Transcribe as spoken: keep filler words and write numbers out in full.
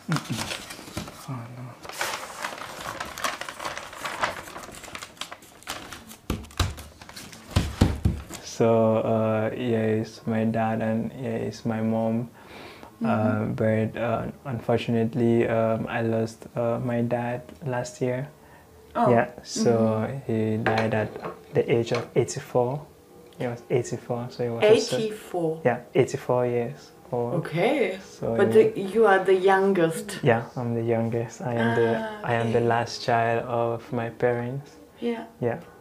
Oh no. So uh, yeah, it's my dad and yeah, it's my mom. Mm-hmm. uh, but uh, unfortunately, um, I lost uh, my dad last year. Oh. Yeah, so mm-hmm. he died at the age of eighty-four. He was eighty-four, so he was eighty-four. Yeah, eighty-four years old. Okay. So but the, you are the youngest. Yeah, I'm the youngest. I am ah, the okay. I am the last child of my parents. Yeah. Yeah.